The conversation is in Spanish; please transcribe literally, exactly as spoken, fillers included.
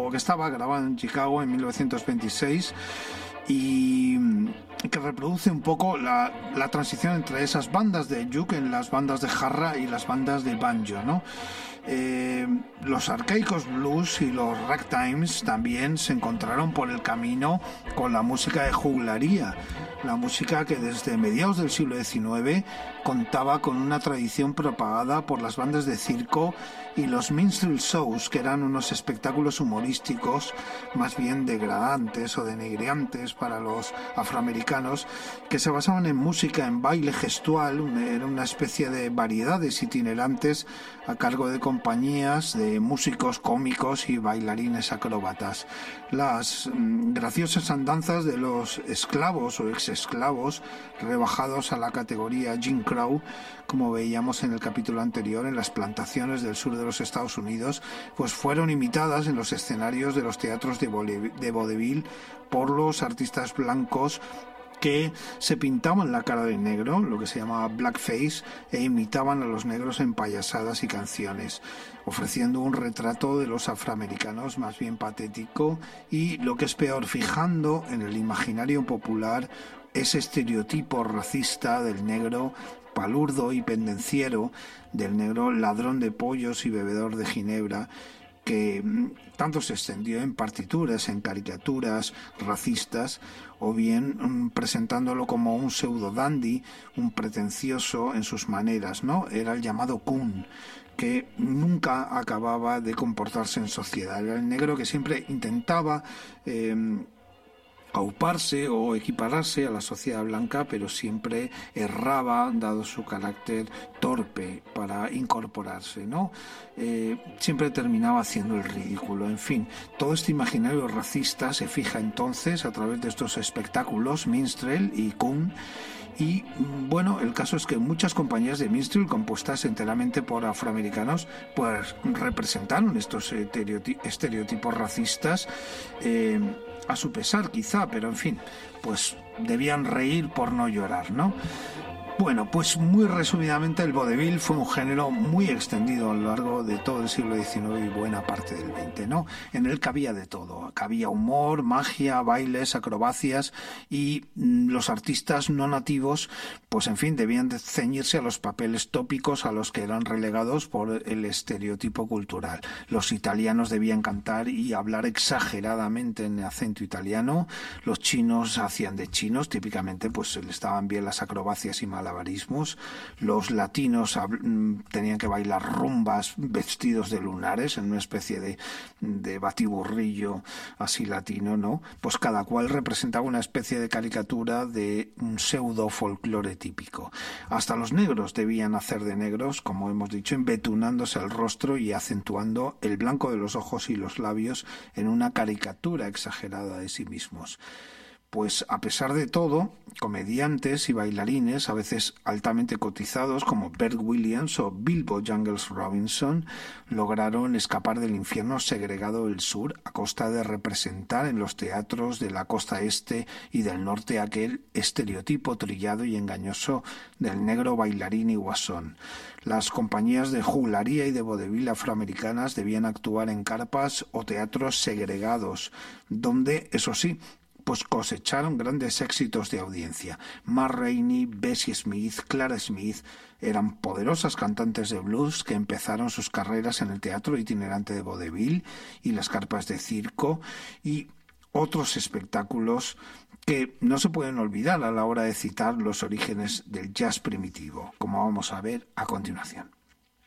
Chicago, que estaba grabado en Chicago en mil novecientos veintiséis y que reproduce un poco la, la transición entre esas bandas de juke, en las bandas de jarra y las bandas de banjo, ¿no? Eh, los arcaicos blues y los ragtimes también se encontraron por el camino con la música de juglaría, la música que desde mediados del siglo diecinueve contaba con una tradición propagada por las bandas de circo y los minstrel shows, que eran unos espectáculos humorísticos más bien degradantes o denigrantes para los afroamericanos, que se basaban en música, en baile gestual. Era una especie de variedades itinerantes a cargo de compañías de músicos cómicos y bailarines acróbatas. Las mm, graciosas andanzas de los esclavos o exesclavos rebajados a la categoría Jim Crow, como veíamos en el capítulo anterior, en las plantaciones del sur de los Estados Unidos, pues fueron imitadas en los escenarios de los teatros de vodevil por los artistas blancos que se pintaban la cara de negro, lo que se llamaba blackface, e imitaban a los negros en payasadas y canciones, ofreciendo un retrato de los afroamericanos más bien patético y, lo que es peor, fijando en el imaginario popular ese estereotipo racista del negro palurdo y pendenciero, del negro ladrón de pollos y bebedor de ginebra, que tanto se extendió en partituras, en caricaturas racistas, o bien presentándolo como un pseudo dandy, un pretencioso en sus maneras, ¿no? Era el llamado coon, que nunca acababa de comportarse en sociedad. Era el negro que siempre intentaba eh, auparse o equipararse a la sociedad blanca, pero siempre erraba, dado su carácter torpe para incorporarse, ¿no? Eh, siempre terminaba haciendo el ridículo. En fin, todo este imaginario racista se fija entonces a través de estos espectáculos minstrel y coon. Y bueno, el caso es que muchas compañías de minstrel compuestas enteramente por afroamericanos pues representaron estos estereotipos racistas, eh, a su pesar quizá, pero en fin, pues debían reír por no llorar, ¿no? Bueno, pues muy resumidamente, el vodevil fue un género muy extendido a lo largo de todo el siglo diecinueve y buena parte del veinte, ¿no? En él cabía de todo, cabía humor, magia, bailes, acrobacias, y mmm, los artistas no nativos, pues en fin, debían de ceñirse a los papeles tópicos a los que eran relegados por el estereotipo cultural. Los italianos debían cantar y hablar exageradamente en acento italiano, los chinos hacían de chinos, típicamente pues les estaban bien las acrobacias y malabarismos. Los latinos hab- tenían que bailar rumbas vestidos de lunares en una especie de, de batiburrillo así latino, ¿no? Pues cada cual representaba una especie de caricatura de un pseudo folclore típico. Hasta los negros debían hacer de negros, como hemos dicho, embetunándose el rostro y acentuando el blanco de los ojos y los labios en una caricatura exagerada de sí mismos. Pues a pesar de todo, comediantes y bailarines, a veces altamente cotizados, como Bert Williams o Bilbo Jungles Robinson, lograron escapar del infierno segregado del sur a costa de representar en los teatros de la costa este y del norte aquel estereotipo trillado y engañoso del negro bailarín y guasón. Las compañías de juglaría y de vodevil afroamericanas debían actuar en carpas o teatros segregados, donde, eso sí, pues cosecharon grandes éxitos de audiencia. Ma Rainey, Bessie Smith, Clara Smith eran poderosas cantantes de blues que empezaron sus carreras en el teatro itinerante de vodevil y las carpas de circo, y otros espectáculos que no se pueden olvidar a la hora de citar los orígenes del jazz primitivo, como vamos a ver a continuación.